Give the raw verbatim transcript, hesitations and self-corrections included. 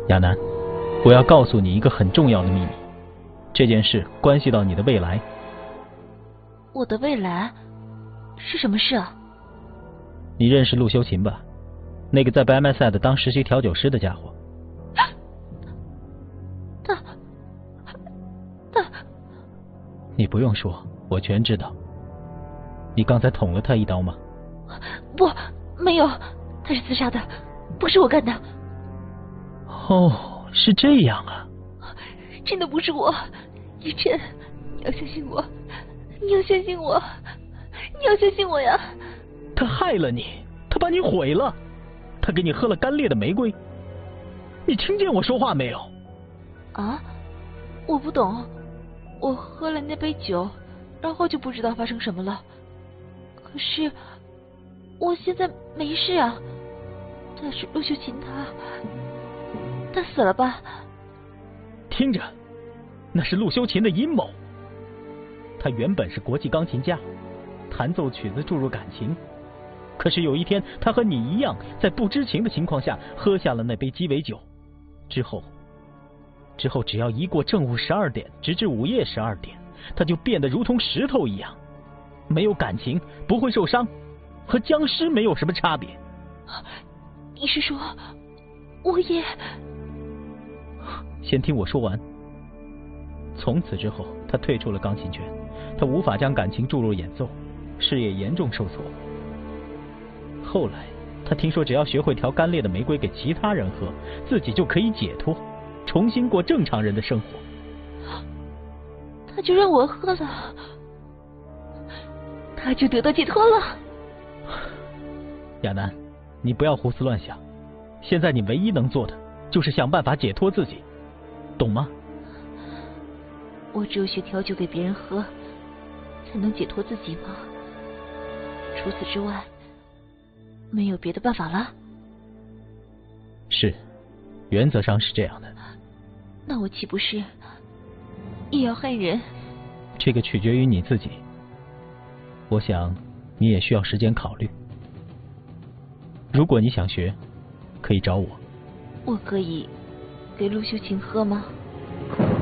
亚楠，我要告诉你一个很重要的秘密，这件事关系到你的未来。 我的未来？是什么事啊？ 你认识陆修琴吧？那个在白麦赛的当实习调酒师的家伙。 他他你不用说，我全知道。你刚才捅了他一刀吗？ 不，没有，他是自杀的，不是我干的。 哦，是这样啊。 真的不是我，一晨，你要相信我，你要相信我，你要相信我呀！ 他害了你，他把你毁了，他给你喝了干裂的玫瑰。你听见我说话没有？ 啊，我不懂，我喝了那杯酒，然后就不知道发生什么了。可是我现在没事啊。但是陆秀琴她，她死了吧？ 听着，那是陆修琴的阴谋。他原本是国际钢琴家，弹奏曲子注入感情。可是有一天，他和你一样，在不知情的情况下喝下了那杯鸡尾酒。之后，之后只要一过正午十二点，直至午夜十二点，他就变得如同石头一样，没有感情，不会受伤，和僵尸没有什么差别。 你是说，我也…… 先听我说完。从此之后，他退出了钢琴圈，他无法将感情注入演奏，事业严重受挫。后来，他听说只要学会调干裂的玫瑰给其他人喝，自己就可以解脱，重新过正常人的生活。 他就让我喝了，他就得到解脱了。 亚楠，你不要胡思乱想，现在你唯一能做的就是想办法解脱自己，懂吗？ 我只有学调酒给别人喝，才能解脱自己吗？除此之外，没有别的办法了？ 是，原则上是这样的。 那我岂不是也要恨人？ 这个取决于你自己。我想你也需要时间考虑。如果你想学，可以找我。 我可以给陆秀琴喝吗？